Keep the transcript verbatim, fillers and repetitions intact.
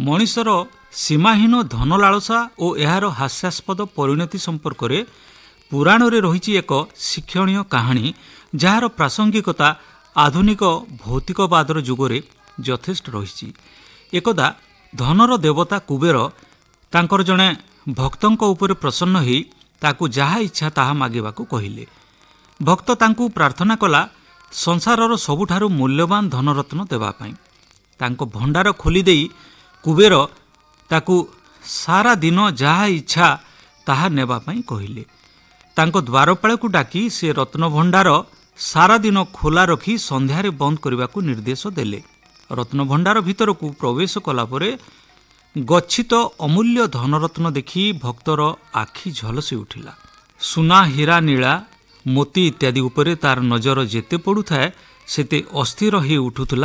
ମଣିଷର ସୀମାହୀନ ଧନଲାଳସା ଓ ଏହାର ହାସ୍ୟାସ୍ପଦ ପରିଣତି ସମ୍ପର୍କରେ ପୁରାଣରେ ରହିଛି ଏକ ଶିକ୍ଷଣୀୟ କାହାଣୀ, ଯାହାର ପ୍ରାସଙ୍ଗିକତା ଆଧୁନିକ ଭୌତିକବାଦର ଯୁଗରେ ଯଥେଷ୍ଟ ରହିଛି। ଏକଦା ଧନର ଦେବତା କୁବେର ତାଙ୍କର ଜଣେ ଭକ୍ତଙ୍କ ଉପରେ ପ୍ରସନ୍ନ ହୋଇ ତାକୁ ଯାହା ଇଚ୍ଛା ତାହା ମାଗିବାକୁ କହିଲେ। ଭକ୍ତ ତାଙ୍କୁ ପ୍ରାର୍ଥନା କଲା ସଂସାରର ସବୁଠାରୁ ମୂଲ୍ୟବାନ ଧନରତ୍ନ ଦେବା ପାଇଁ। ତାଙ୍କ ଭଣ୍ଡାର ଖୋଲିଦେଇ କୁବେର ତାକୁ ସାରା ଦିନ ଯାହା ଇଚ୍ଛା ତାହା ନେବା ପାଇଁ କହିଲେ। ତାଙ୍କ ଦ୍ୱାରପାଳକୁ ଡାକି ସେ ରତ୍ନଭଣ୍ଡାର ସାରା ଦିନ ଖୋଲା ରଖି ସନ୍ଧ୍ୟାରେ ବନ୍ଦ କରିବାକୁ ନିର୍ଦ୍ଦେଶ ଦେଲେ। ରତ୍ନଭଣ୍ଡାର ଭିତରକୁ ପ୍ରବେଶ କଲାପରେ ଗଚ୍ଛିତ ଅମୂଲ୍ୟ ଧନରତ୍ନ ଦେଖି ଭକ୍ତର ଆଖି ଝଲସି ଉଠିଲା। ସୁନା, ହୀରା, ନୀଳା, ମୋତି ଇତ୍ୟାଦି ଉପରେ ତାର ନଜର ଯେତେ ପଡ଼ୁଥାଏ ସେତେ ଅସ୍ଥିର ହୋଇ ଉଠୁଥିଲା